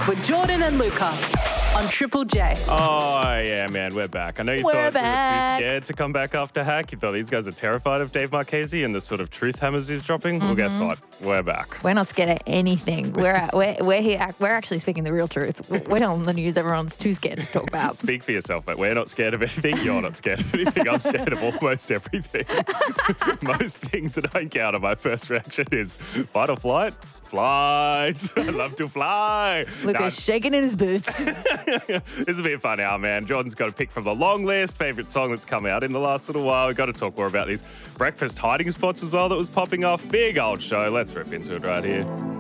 with Jordan and Luca on Triple J. Oh, yeah, man, we're back. I know you thought we were too scared to come back after Hack. You thought these guys are terrified of Dave Marchese and the sort of truth hammers he's dropping. Well, guess what? We're back. We're not scared of anything. We're here. We're actually speaking the real truth. We're telling the news everyone's too scared to talk about. Speak for yourself, mate. We're not scared of anything. You're not scared of anything. I'm scared of almost everything. Most things that I encounter, my first reaction is fight or flight. Flight. I love to fly. Luca's shaking in his boots. This will be a fun hour, man. Jordan's got a pick from the long list, favourite song that's come out in the last little while. We've got to talk more about these breakfast hiding spots as well that was popping off. Big old show. Let's rip into it right here.